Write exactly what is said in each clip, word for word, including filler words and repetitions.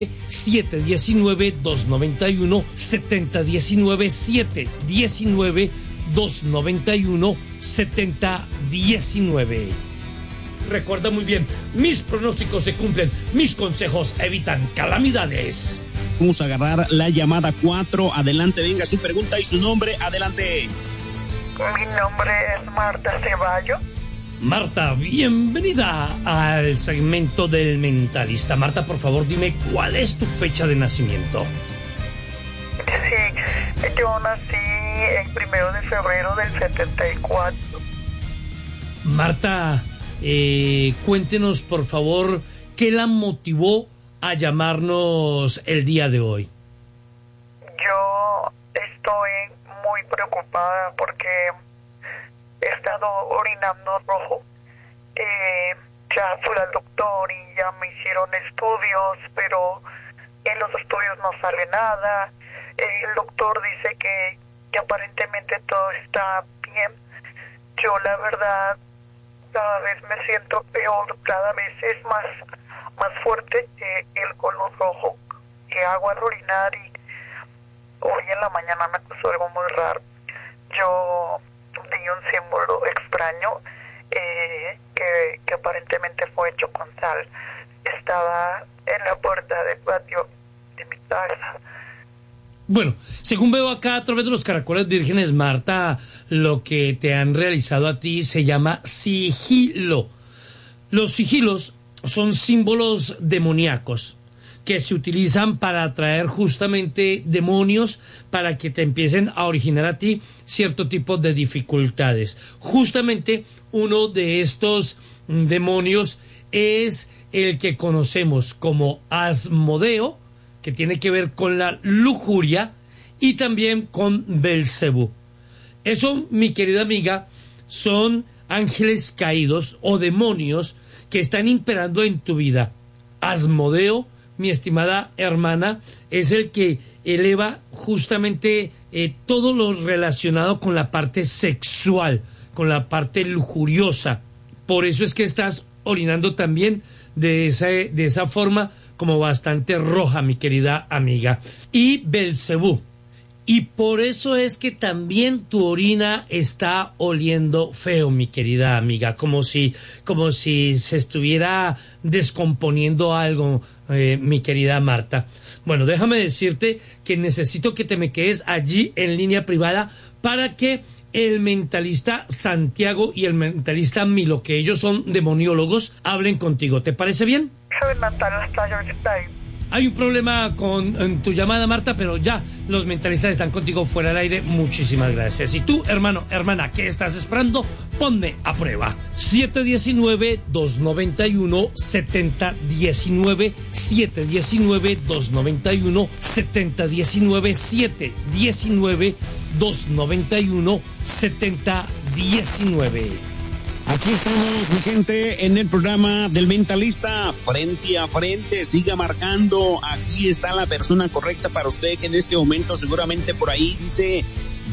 siete uno nueve, dos nueve uno, siete cero uno nueve, siete uno nueve, dos nueve uno, siete cero uno nueve. Recuerda muy bien, mis pronósticos se cumplen, mis consejos evitan calamidades. Vamos a agarrar la llamada cuatro. Adelante, venga su pregunta y su nombre. Adelante. Mi nombre es Marta Ceballos. Marta, bienvenida al segmento del Mentalista. Marta, por favor, dime cuál es tu fecha de nacimiento. Sí, yo nací el primero de febrero del setenta y cuatro. Marta, eh, cuéntenos, por favor, ¿qué la motivó a llamarnos el día de hoy? Yo estoy muy preocupada porque he estado orinando rojo. Eh, ya fui al doctor y ya me hicieron estudios, pero en los estudios no sale nada. El doctor dice que, que aparentemente todo está bien. Yo la verdad cada vez me siento peor, cada vez es más, más fuerte eh, el color rojo que hago al orinar, y hoy en la mañana me pasó algo muy raro. Yo vi un símbolo extraño eh, que, que aparentemente fue hecho con sal. Estaba en la puerta del patio de mi casa. Bueno, según veo acá a través de los caracoles vírgenes, Marta, lo que te han realizado a ti se llama sigilo. Los sigilos son símbolos demoníacos que se utilizan para atraer justamente demonios, para que te empiecen a originar a ti cierto tipo de dificultades. Justamente uno de estos demonios es el que conocemos como Asmodeo, que tiene que ver con la lujuria, y también con Belcebú. Eso, mi querida amiga, son ángeles caídos o demonios que están imperando en tu vida. Asmodeo, mi estimada hermana, es el que eleva justamente eh, todo lo relacionado con la parte sexual, con la parte lujuriosa. Por eso es que estás orinando también de esa, de esa forma como bastante roja, mi querida amiga. Y Belcebú. Y por eso es que también tu orina está oliendo feo, mi querida amiga, como si, como si se estuviera descomponiendo algo, eh, mi querida Marta. Bueno, déjame decirte que necesito que te me quedes allí en línea privada para que el mentalista Santiago y el mentalista Milo, que ellos son demoniólogos, hablen contigo. ¿Te parece bien? Hay un problema con en tu llamada, Marta, pero ya los mentalistas están contigo fuera del aire. Muchísimas gracias. Y tú, hermano, hermana, ¿qué estás esperando? Ponme a prueba. siete uno nueve, dos nueve uno, siete cero uno nueve, siete uno nueve, dos nueve uno, siete cero uno nueve, siete uno nueve, dos nueve uno, siete cero uno nueve. Aquí estamos, mi gente, en el programa del Mentalista, frente a frente. Siga marcando, aquí está la persona correcta para usted, que en este momento seguramente por ahí dice: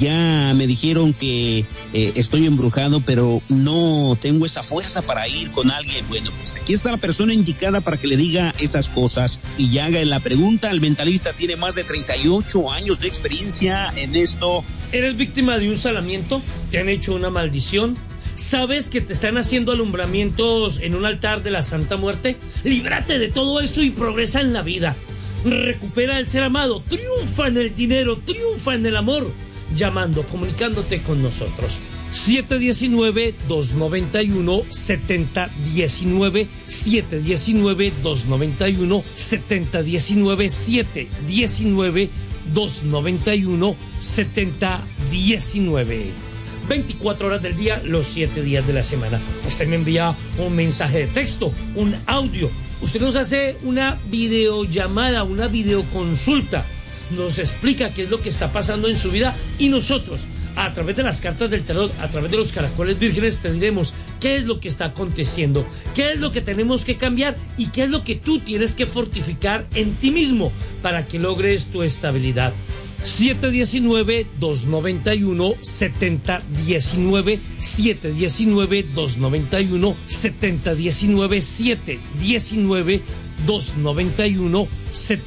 ya me dijeron que eh, estoy embrujado, pero no tengo esa fuerza para ir con alguien. Bueno, pues aquí está la persona indicada para que le diga esas cosas y ya haga la pregunta. El Mentalista tiene más de treinta y ocho años de experiencia en esto. ¿Eres víctima de un salamiento? ¿Te han hecho una maldición? ¿Sabes que te están haciendo alumbramientos en un altar de la Santa Muerte? Líbrate de todo eso y progresa en la vida. Recupera el ser amado, triunfa en el dinero, triunfa en el amor, llamando, comunicándote con nosotros. siete uno nueve, dos nueve uno, siete cero uno nueve, siete uno nueve, dos nueve uno, siete cero uno nueve, siete uno nueve, dos nueve uno, siete cero uno nueve. veinticuatro horas del día, los siete días de la semana. Usted me envía un mensaje de texto, un audio. Usted nos hace una videollamada, una videoconsulta. Nos explica qué es lo que está pasando en su vida y nosotros, a través de las cartas del tarot, a través de los caracoles vírgenes, te diremos qué es lo que está aconteciendo, qué es lo que tenemos que cambiar y qué es lo que tú tienes que fortificar en ti mismo para que logres tu estabilidad. siete uno nueve, dos nueve uno, siete cero uno nueve, siete uno nueve, dos nueve uno, siete cero uno nueve, siete uno nueve, dos nueve uno, siete